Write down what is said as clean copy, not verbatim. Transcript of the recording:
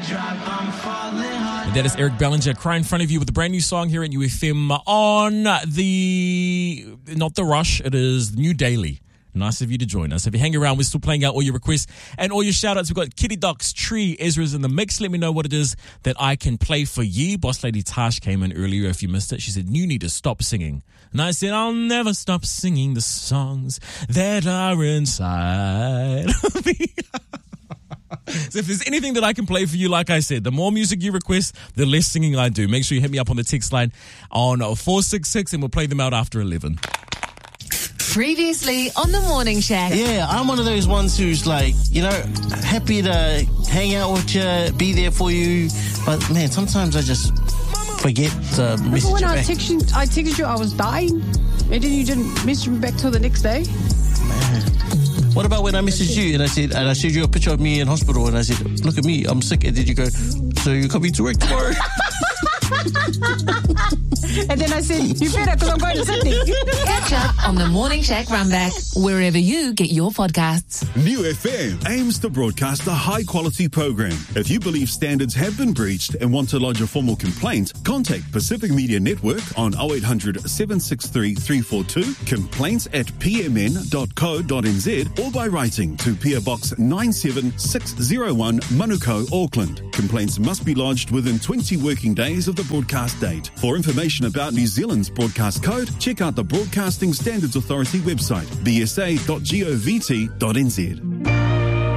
And that is Eric Bellinger crying in front of you with a brand new song here at UFM on not the Rush, it is New Daily. Nice of you to join us. If you hang around, we're still playing out all your requests and all your shout-outs. We've got Kitty Doc's Tree. Ezra's in the mix. Let me know what it is that I can play for you. Boss Lady Tash came in earlier if you missed it. She said, you need to stop singing. And I said, I'll never stop singing the songs that are inside of me. So if there's anything that I can play for you, like I said, the more music you request, the less singing I do. Make sure you hit me up on the text line on 466 and we'll play them out after 11. Previously on the Morning Shack. Yeah, I'm one of those ones who's like, happy to hang out with you, be there for you. But man, sometimes I just forget to message you when back. I texted you I was dying, and then you didn't message me back till the next day. Man. What about when I messaged you and I showed you a picture of me in hospital and I said, look at me, I'm sick. And then you go, so you're coming to work tomorrow? And then I said, you better, because I'm going to Sydney. Catch up on the Morning Shack Runback, wherever you get your podcasts. New FM aims to broadcast a high-quality program. If you believe standards have been breached and want to lodge a formal complaint, contact Pacific Media Network on 0800 763 342, complaints@pmn.co.nz, or by writing to PO Box 97601, Manukau, Auckland. Complaints must be lodged within 20 working days of the broadcast date. For information about New Zealand's broadcast code, check out the Broadcasting Standards Authority website, bsa.gov.nz.